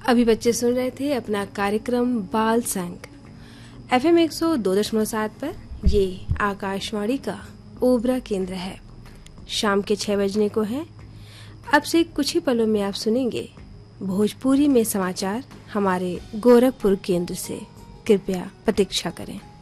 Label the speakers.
Speaker 1: अभी बच्चे सुन रहे थे अपना कार्यक्रम बाल संग FM 102.7 पर। ये आकाशवाणी का ओबरा केंद्र है। शाम के 6 बजने को है। अब से कुछ ही पलों में आप सुनेंगे भोजपुरी में समाचार हमारे गोरखपुर केंद्र से। कृपया प्रतीक्षा करें।